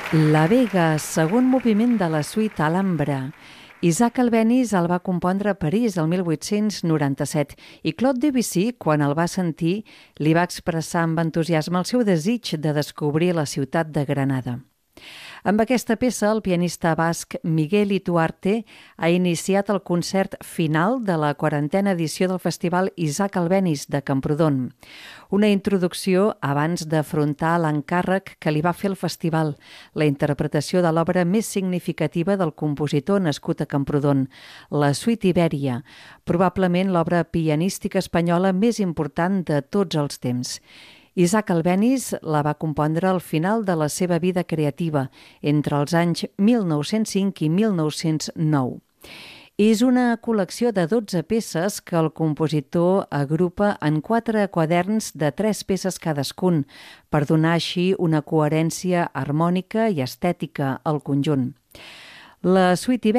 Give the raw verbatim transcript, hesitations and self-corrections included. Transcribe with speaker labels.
Speaker 1: La Vega, segon moviment de la suite Alhambra. Isaac Albéniz el va compondre a París el mil vuit-cents noranta-set i Claude Debussy, quan el va sentir, li va expressar amb entusiasme el seu desig de descobrir la ciutat de Granada. Amb aquesta peça, el pianista basc Miguel Ituarte ha iniciat el concert final de la quarantena edició del Festival Isaac Albéniz de Camprodon. Una introducció abans d'afrontar l'encàrrec que li va fer el festival, la interpretació de l'obra més significativa del compositor nascut a Camprodon, la Suite Ibèria, probablement l'obra pianística espanyola més important de tots els temps. Isaac Albéniz la va compondre al final de la seva vida creativa, entre els anys mil nou-cents cinc i mil nou-cents nou. És una col·lecció de dotze peces que el compositor agrupa en quatre quaderns de tres peces cadascun, per donar així una coherència harmònica i estètica al conjunt. La Suite